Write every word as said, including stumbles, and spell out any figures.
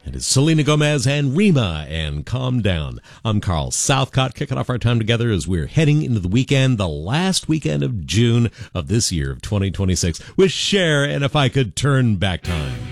And it's Selena Gomez and Rema and Calm Down. I'm Carl Southcott, kicking off our time together as we're heading into the weekend, the last weekend of June of this year of twenty twenty-six with Cher and If I Could Turn Back Time.